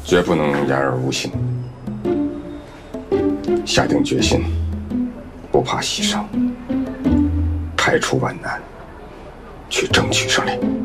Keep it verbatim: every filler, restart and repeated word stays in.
绝不能言而无信，下定决心，不怕牺牲，排除万难，去争取胜利。